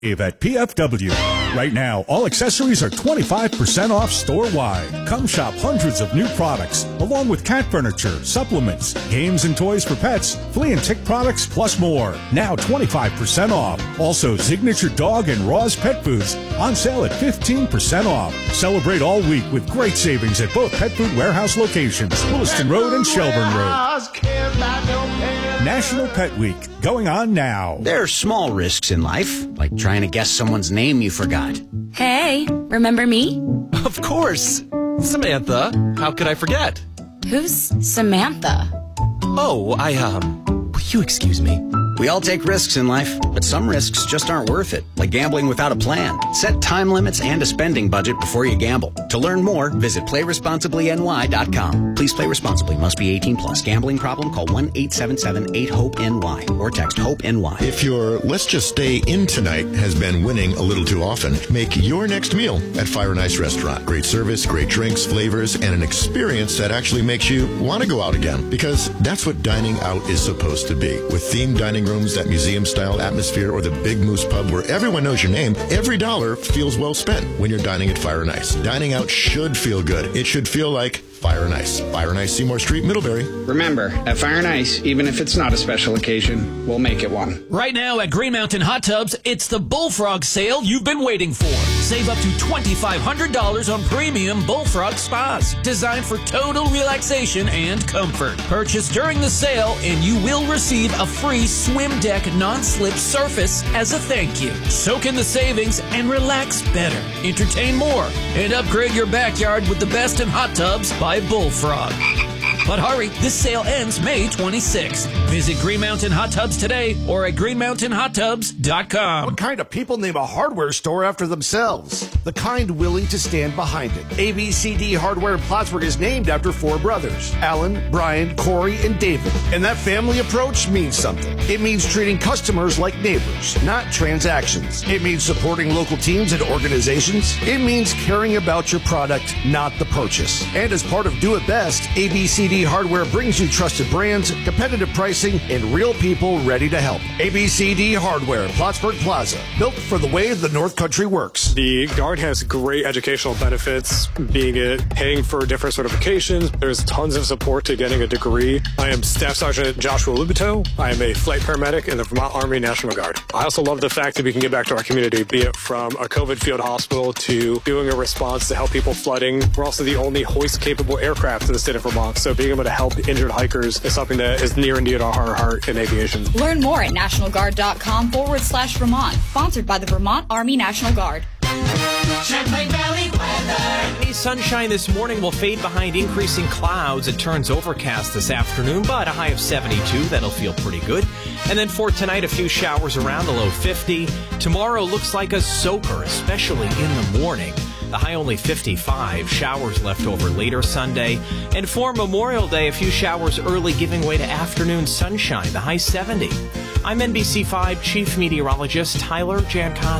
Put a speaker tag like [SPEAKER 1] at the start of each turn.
[SPEAKER 1] At PFW. Right now, all accessories are 25% off store-wide. Come shop hundreds of new products, along with cat furniture, supplements, games and toys for pets, flea and tick products, plus more. Now 25% off. Also, signature dog and Ross pet foods on sale at 15% off. Celebrate all week with great savings at both Pet Food Warehouse locations, Williston Road and Shelburne Road. National Pet Week, going on now.
[SPEAKER 2] There are small risks in life, like trying to guess someone's name you forgot.
[SPEAKER 3] Hey, remember me?
[SPEAKER 4] Of course. Samantha, how could I forget?
[SPEAKER 3] Who's Samantha?
[SPEAKER 4] Oh, will you excuse me?
[SPEAKER 2] We all take risks in life, but some risks just aren't worth it, like gambling without a plan. Set time limits and a spending budget before you gamble. To learn more, visit PlayResponsiblyNY.com. Please play responsibly. Must be 18 plus. Gambling problem? Call 1-877-8-HOPE-NY or text HOPE-NY.
[SPEAKER 5] If your let's just stay in tonight has been winning a little too often, make your next meal at Fire and Ice Restaurant. Great service, great drinks, flavors, and an experience that actually makes you want to go out again. Because that's what dining out is supposed to be. With themed dining rooms, that museum-style atmosphere, or the Big Moose Pub where everyone knows your name, every dollar feels well spent when you're dining at Fire and Ice. Dining out should feel good. It should feel like Fire and Ice. Fire and Ice, Seymour Street, Middlebury.
[SPEAKER 6] Remember, at Fire and Ice, even if it's not a special occasion, we'll make it one.
[SPEAKER 7] Right now at Green Mountain Hot Tubs, it's the Bullfrog sale you've been waiting for. Save up to $2,500 on premium Bullfrog spas, designed for total relaxation and comfort. Purchase during the sale, and you will receive a free swim deck non-slip surface as a thank you. Soak in the savings and relax better, entertain more, and upgrade your backyard with the best in hot tubs by Bullfrog. But hurry, this sale ends May 26th. Visit Green Mountain Hot Tubs today or at greenmountainhottubs.com.
[SPEAKER 8] What kind of people name a hardware store after themselves? The kind willing to stand behind it. ABCD Hardware in Plattsburgh is named after four brothers, Alan, Brian, Corey, and David. And that family approach means something. It means treating customers like neighbors, not transactions. It means supporting local teams and organizations. It means caring about your product, not the purchase. And as part of Do It Best, ABCD Hardware brings you trusted brands, competitive pricing, and real people ready to help. ABCD Hardware, Plattsburgh Plaza, built for the way the North Country works.
[SPEAKER 9] The Guard has great educational benefits, being it paying for different certifications. There's tons of support to getting a degree. I am Staff Sergeant Joshua Lubito. I am a flight paramedic in the Vermont Army National Guard. I also love the fact that we can give back to our community, be it from a COVID field hospital to doing a response to help people flooding. We're also the only hoist-capable aircraft in the state of Vermont, so being able to help injured hikers is something that is near and dear to our heart in aviation.
[SPEAKER 10] Learn more at nationalguard.com/Vermont. Sponsored by the Vermont Army National Guard.
[SPEAKER 11] Champlain Valley weather.
[SPEAKER 12] Any sunshine this morning will fade behind increasing clouds. It turns overcast this afternoon, but a high of 72. That'll feel pretty good. And then for tonight, a few showers around, a low 50. Tomorrow looks like a soaker, especially in the morning. The high only 55, showers left over later Sunday. And for Memorial Day, a few showers early giving way to afternoon sunshine, the high 70. I'm NBC5 Chief Meteorologist Tyler Jankowski.